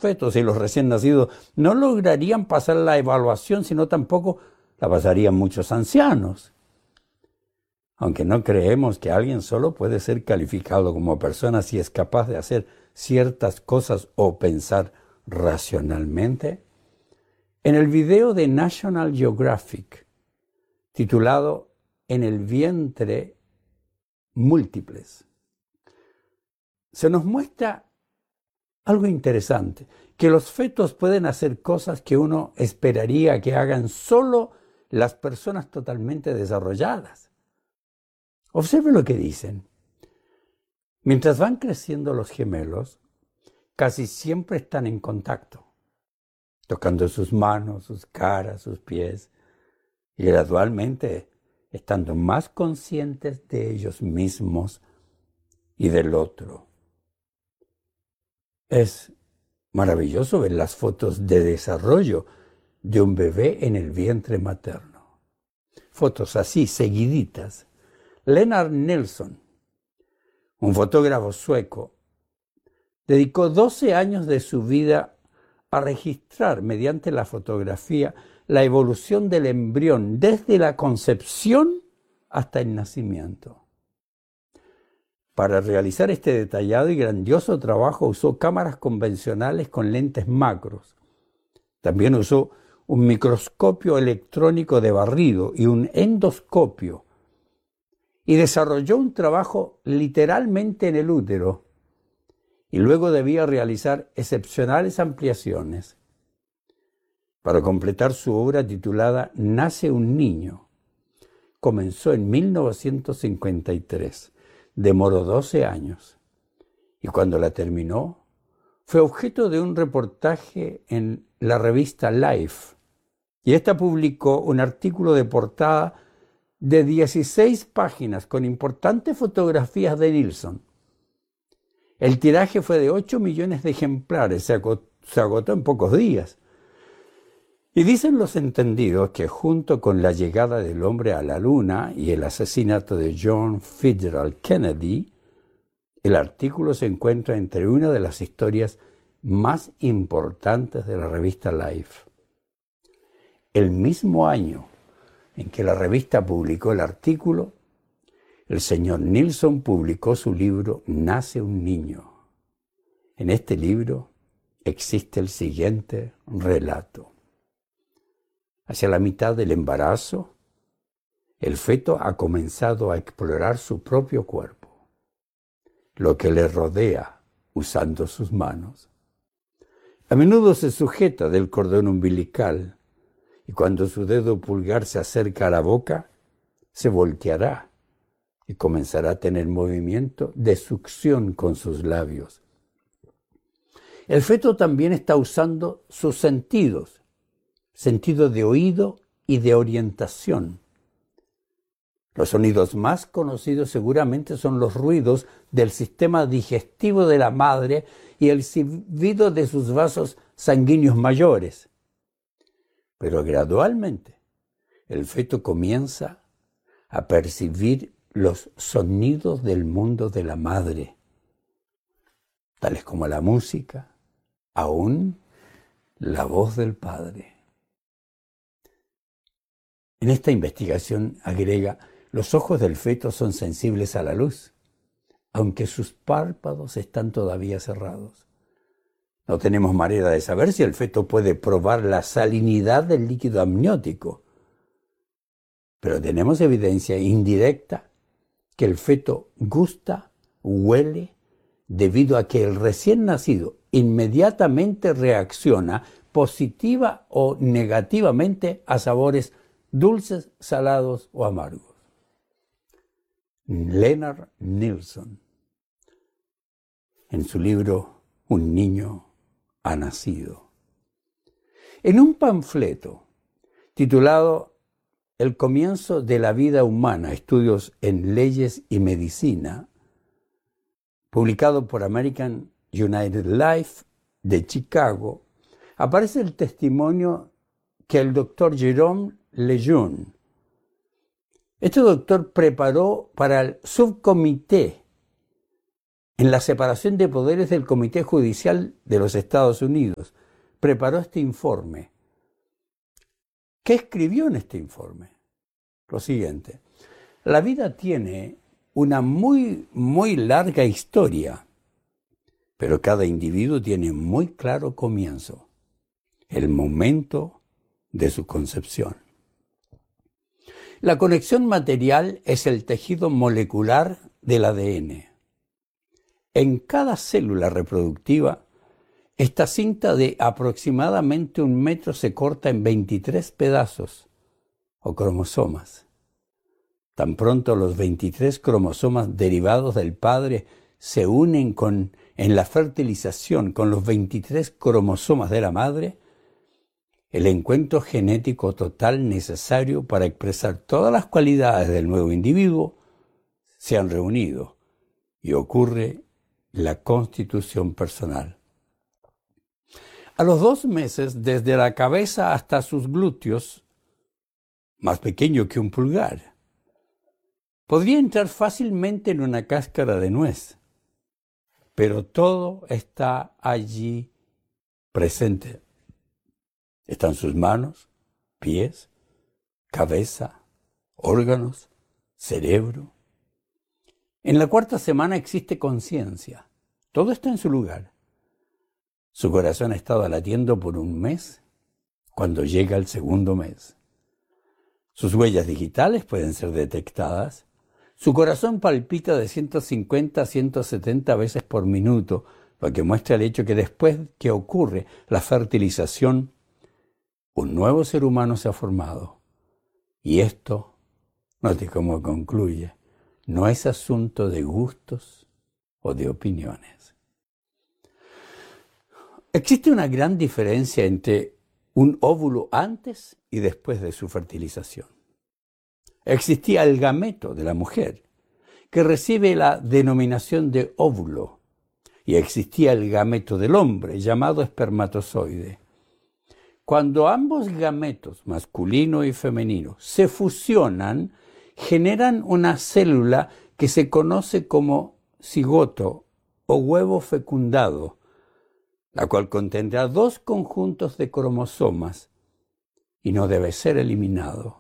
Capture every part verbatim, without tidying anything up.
fetos y los recién nacidos no lograrían pasar la evaluación, sino tampoco la pasarían muchos ancianos. Aunque no creemos que alguien solo puede ser calificado como persona si es capaz de hacer ciertas cosas o pensar racionalmente, en el video de National Geographic, titulado En el vientre múltiples, se nos muestra algo interesante, que los fetos pueden hacer cosas que uno esperaría que hagan solo las personas totalmente desarrolladas. Observe lo que dicen. Mientras van creciendo los gemelos, casi siempre están en contacto, tocando sus manos, sus caras, sus pies, y gradualmente estando más conscientes de ellos mismos y del otro. Es maravilloso ver las fotos de desarrollo de un bebé en el vientre materno. Fotos así, seguiditas. Lennart Nilsson, un fotógrafo sueco, dedicó doce años de su vida a registrar mediante la fotografía la evolución del embrión desde la concepción hasta el nacimiento. Para realizar este detallado y grandioso trabajo usó cámaras convencionales con lentes macros. También usó un microscopio electrónico de barrido y un endoscopio, y desarrolló un trabajo literalmente en el útero, y luego debía realizar excepcionales ampliaciones. Para completar su obra titulada Nace un niño, comenzó en mil novecientos cincuenta y tres, demoró doce años, y cuando la terminó, fue objeto de un reportaje en la revista Life, y esta publicó un artículo de portada de dieciséis páginas con importantes fotografías de Nilsson. El tiraje fue de ocho millones de ejemplares, se agotó, se agotó en pocos días. Y dicen los entendidos que junto con la llegada del hombre a la luna y el asesinato de John Fitzgerald Kennedy, el artículo se encuentra entre una de las historias más importantes de la revista Life. El mismo año en que la revista publicó el artículo, el señor Nilsson publicó su libro Nace un niño. En este libro existe el siguiente relato. Hacia la mitad del embarazo, el feto ha comenzado a explorar su propio cuerpo, lo que le rodea usando sus manos. A menudo se sujeta del cordón umbilical y cuando su dedo pulgar se acerca a la boca, se volteará y comenzará a tener movimiento de succión con sus labios. El feto también está usando sus sentidos, sentido de oído y de orientación. Los sonidos más conocidos seguramente son los ruidos del sistema digestivo de la madre y el silbido de sus vasos sanguíneos mayores. Pero gradualmente el feto comienza a percibir los sonidos del mundo de la madre, tales como la música, aún la voz del padre. En esta investigación agrega, los ojos del feto son sensibles a la luz, aunque sus párpados están todavía cerrados. No tenemos manera de saber si el feto puede probar la salinidad del líquido amniótico, pero tenemos evidencia indirecta que el feto gusta, huele, debido a que el recién nacido inmediatamente reacciona positiva o negativamente a sabores dulces, salados o amargos. Lennart Nilsson, en su libro Un niño ha nacido. En un panfleto titulado El comienzo de la vida humana, estudios en leyes y medicina, publicado por American United Life de Chicago, aparece el testimonio que el doctor Jerome Lejeune, este doctor preparó para el subcomité en la separación de poderes del Comité Judicial de los Estados Unidos, preparó este informe. ¿Qué escribió en este informe? Lo siguiente: la vida tiene una muy, muy larga historia, pero cada individuo tiene muy claro comienzo, el momento de su concepción. La conexión material es el tejido molecular del A D N. En cada célula reproductiva, esta cinta de aproximadamente un metro se corta en veintitrés pedazos o cromosomas. Tan pronto los veintitrés cromosomas derivados del padre se unen con, en la fertilización con los veintitrés cromosomas de la madre, el encuentro genético total necesario para expresar todas las cualidades del nuevo individuo se han reunido y ocurre la constitución personal. A los dos meses, desde la cabeza hasta sus glúteos, más pequeño que un pulgar, podría entrar fácilmente en una cáscara de nuez, pero todo está allí presente. Están sus manos, pies, cabeza, órganos, cerebro. En la cuarta semana existe conciencia. Todo está en su lugar. Su corazón ha estado latiendo por un mes cuando llega el segundo mes. Sus huellas digitales pueden ser detectadas. Su corazón palpita de ciento cincuenta a ciento setenta veces por minuto, lo que muestra el hecho que después que ocurre la fertilización, un nuevo ser humano se ha formado. Y esto, note cómo concluye, no es asunto de gustos o de opiniones. Existe una gran diferencia entre un óvulo antes y después de su fertilización. Existía el gameto de la mujer, que recibe la denominación de óvulo, y existía el gameto del hombre, llamado espermatozoide. Cuando ambos gametos, masculino y femenino, se fusionan, generan una célula que se conoce como cigoto o huevo fecundado, la cual contendrá dos conjuntos de cromosomas y no debe ser eliminado.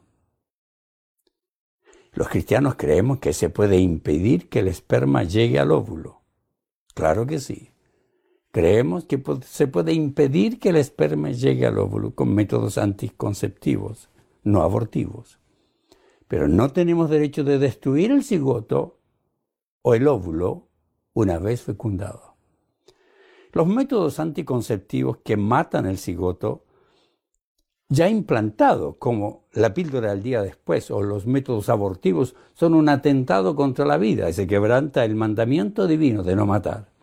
Los cristianos creemos que se puede impedir que el esperma llegue al óvulo. Claro que sí. Creemos que se puede impedir que el esperma llegue al óvulo con métodos anticonceptivos, no abortivos. Pero no tenemos derecho de destruir el cigoto o el óvulo una vez fecundado. Los métodos anticonceptivos que matan el cigoto ya implantado, como la píldora al día después o los métodos abortivos, son un atentado contra la vida y se quebranta el mandamiento divino de no matar.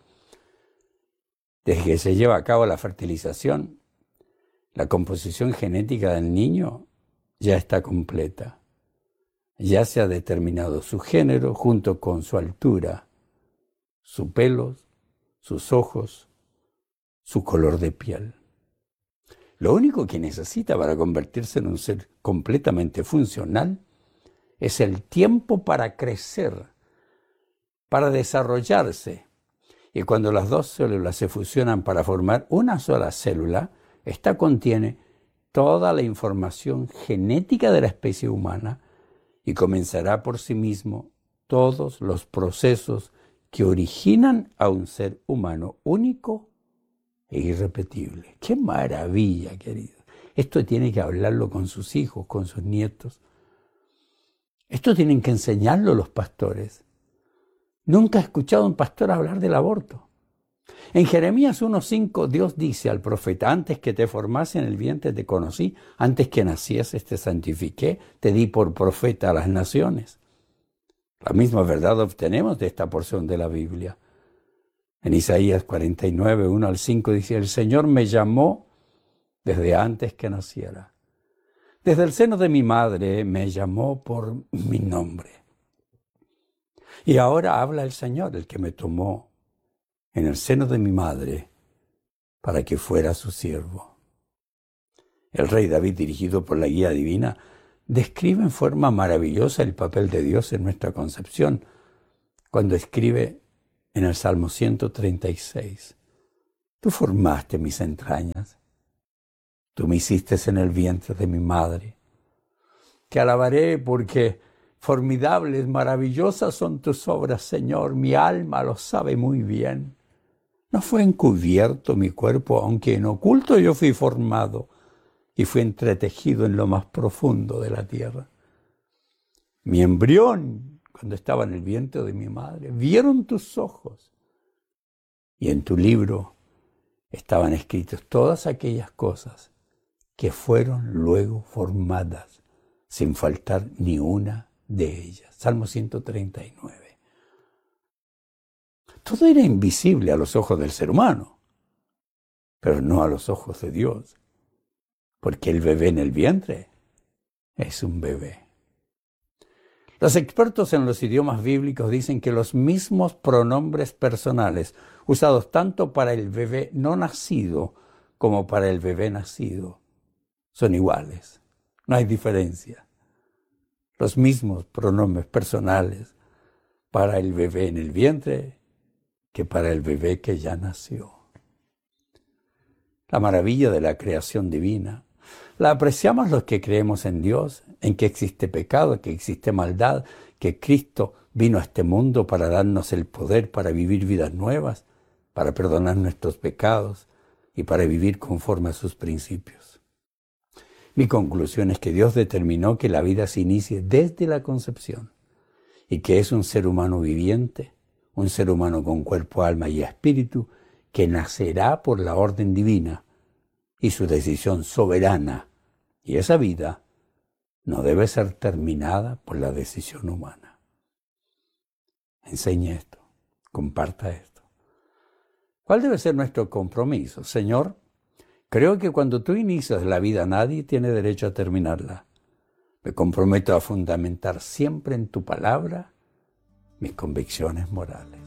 Desde que se lleva a cabo la fertilización, la composición genética del niño ya está completa. Ya se ha determinado su género junto con su altura, su pelo, sus ojos, su color de piel. Lo único que necesita para convertirse en un ser completamente funcional es el tiempo para crecer, para desarrollarse. Y cuando las dos células se fusionan para formar una sola célula, esta contiene toda la información genética de la especie humana y comenzará por sí mismo todos los procesos que originan a un ser humano único e irrepetible. ¡Qué maravilla, querido! Esto tiene que hablarlo con sus hijos, con sus nietos. Esto tienen que enseñarlo los pastores. Nunca he escuchado a un pastor hablar del aborto. En Jeremías uno cinco, Dios dice al profeta: antes que te formase en el vientre te conocí, antes que nacieses te santifiqué, te di por profeta a las naciones. La misma verdad obtenemos de esta porción de la Biblia. En Isaías cuarenta y nueve, uno al cinco dice: el Señor me llamó desde antes que naciera. Desde el seno de mi madre me llamó por mi nombre. Y ahora habla el Señor, el que me tomó en el seno de mi madre para que fuera su siervo. El rey David, dirigido por la guía divina, describe en forma maravillosa el papel de Dios en nuestra concepción, cuando escribe: en el Salmo ciento treinta y seis, tú formaste mis entrañas, tú me hiciste en el vientre de mi madre. Te alabaré porque formidables, maravillosas son tus obras, Señor, mi alma lo sabe muy bien. No fue encubierto mi cuerpo, aunque en oculto yo fui formado y fui entretejido en lo más profundo de la tierra. Mi embrión, cuando estaba en el vientre de mi madre, vieron tus ojos y en tu libro estaban escritas todas aquellas cosas que fueron luego formadas, sin faltar ni una de ellas. Salmo ciento treinta y nueve. Todo era invisible a los ojos del ser humano, pero no a los ojos de Dios, porque el bebé en el vientre es un bebé. Los expertos en los idiomas bíblicos dicen que los mismos pronombres personales usados tanto para el bebé no nacido como para el bebé nacido son iguales, no hay diferencia. Los mismos pronombres personales para el bebé en el vientre que para el bebé que ya nació. La maravilla de la creación divina la apreciamos los que creemos en Dios, en que existe pecado, que existe maldad, que Cristo vino a este mundo para darnos el poder para vivir vidas nuevas, para perdonar nuestros pecados y para vivir conforme a sus principios. Mi conclusión es que Dios determinó que la vida se inicie desde la concepción y que es un ser humano viviente, un ser humano con cuerpo, alma y espíritu, que nacerá por la orden divina y su decisión soberana. Y esa vida no debe ser terminada por la decisión humana. Enseñe esto, comparta esto. ¿Cuál debe ser nuestro compromiso? Señor, creo que cuando tú inicias la vida nadie tiene derecho a terminarla. Me comprometo a fundamentar siempre en tu palabra mis convicciones morales.